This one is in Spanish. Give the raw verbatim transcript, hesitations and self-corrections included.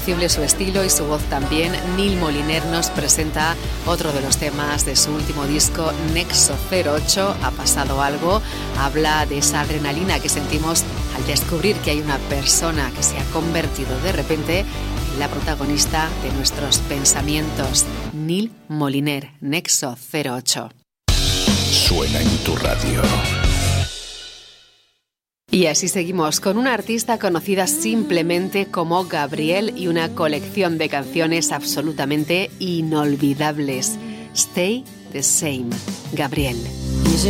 irreconocible su estilo y su voz también. Neil Moliner nos presenta otro de los temas de su último disco, Nexo cero ocho, Ha pasado algo. Habla de esa adrenalina que sentimos al descubrir que hay una persona que se ha convertido de repente en la protagonista de nuestros pensamientos. Neil Moliner, Nexo cero ocho. Suena en tu radio. Y así seguimos con una artista conocida simplemente como Gabrielle y una colección de canciones absolutamente inolvidables. Stay the Same, Gabrielle.